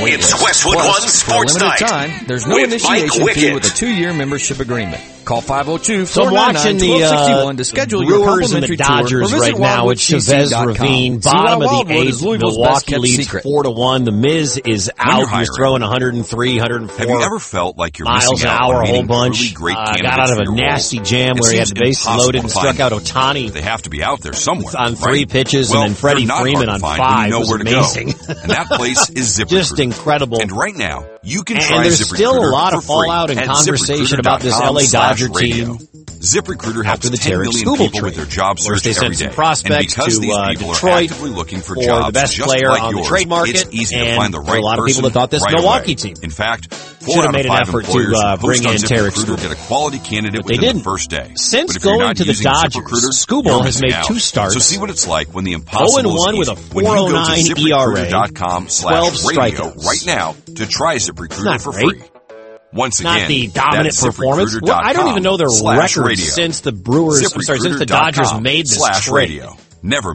wait It's list. Westwood Plus, One Sports for a limited Night time, there's no with initiation Mike fee Wickett. with a 2-year membership agreement. Call 502-499-1261 So I'm watching the to schedule your Brewers and complimentary the tour, or Dodgers visit right now. It's Chavez wildwoodcc.com. Ravine, See bottom why of the Wildwood is eighth. Louisville's Milwaukee best-kept leads secret. 4-1. The Miz is out. you're He's hiring, throwing 103, 104 Have you ever felt like you're miles missing an out hour, on a whole meeting bunch. truly great Got candidates out of for a your nasty role? jam It where he had seems the bases impossible loaded to and struck find out them. Ohtani They have to be out there somewhere. on 3 right? pitches, Well, and then Freddie they're not Freeman hard to on find when 5 you know was where to amazing. go. And that place is ZipRecruiter. Just incredible. And right now, you can And try there's ZipRecruiter still a lot of for free fallout and at conversation about this LA Dodger team ZipRecruiter helps after the 10 Tarek million Skubal people with trade. their job First search they every sent some day. prospects And because to these people are Detroit actively looking for for jobs the best just player like on yours, the trade market, it's easy to and find the there are right a lot of people person that thought this right Milwaukee away. team In fact, should 4 have out made of an 5 effort to employers who bring post in on Tarek ZipRecruiter Skubal. get a quality candidate But they within the didn't. first day. Since But if you're going not to the using Dodgers, ZipRecruiter, Skubal you're has missing made out. 2 starts. So see what it's like when the impossible 0-1 is with easy. a When you go to 4.09 ERA, ZipRecruiter.com/radio 12 right now to try ZipRecruiter Not for great. free. Once again, Not the dominant that's performance. Well, I don't even know their record ZipRecruiter.com/radio. since the Brewers, I'm sorry, since the Dodgers made this trade. ZipRecruiter.com/radio. Never